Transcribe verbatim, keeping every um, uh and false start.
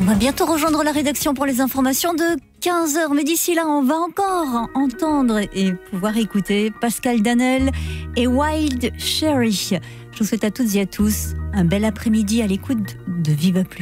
va bientôt rejoindre la rédaction pour les informations de quinze heures. Mais d'ici là, on va encore entendre et pouvoir écouter Pascal Danel et Wild Cherry. Je vous souhaite à toutes et à tous un bel après-midi à l'écoute de Viva Plus.